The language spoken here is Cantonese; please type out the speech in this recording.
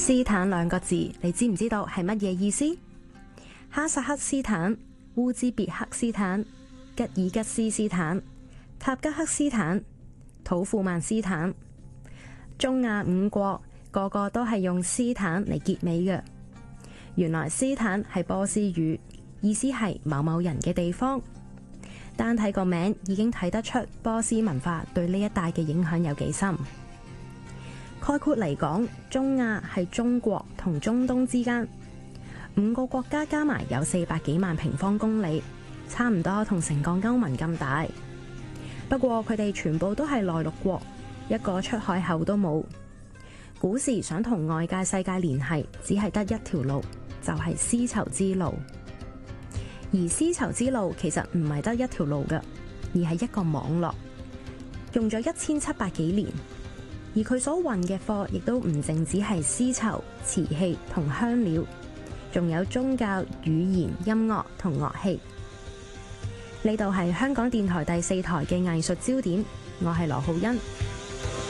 斯坦兩個字，你知唔知道係乜嘢意思？哈薩克斯坦、烏茲別克斯坦、吉爾吉斯斯坦、塔吉克斯坦、土庫曼斯坦，中亞五國個個都係用斯坦嚟結尾嘅。原來斯坦係波斯語，意思係某某人嘅地方。單睇個名已經睇得出波斯文化對呢一帶嘅影響有幾深。概括嚟講，中亞係中國同中東之間5個國家加埋有400幾萬平方公里，差唔多同成個歐盟咁大。不過佢哋全部都係內陸國，一個出海口都冇。古時想同外界世界聯繫，只係得一條路，就係絲綢之路。而絲綢之路其實唔係得一條路㗎，而係一個網絡，用咗1700幾年。而佢所運嘅貨亦都唔淨止係絲綢、瓷器同香料，仲有宗教、語言、音樂同樂器。呢度係香港電台第4台嘅藝術焦點，我係羅浩欣。